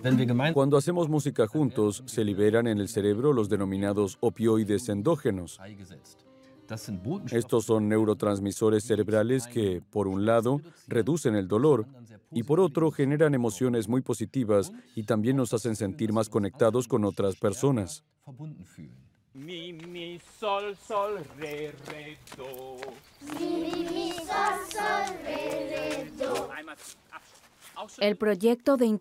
Cuando hacemos música juntos, se liberan en el cerebro los denominados opioides endógenos. Estos son neurotransmisores cerebrales que, por un lado, reducen el dolor y por otro, generan emociones muy positivas y también nos hacen sentir más conectados con otras personas. Mi, mi, sol, re, do. Mi, mi, sol, re, do. El proyecto de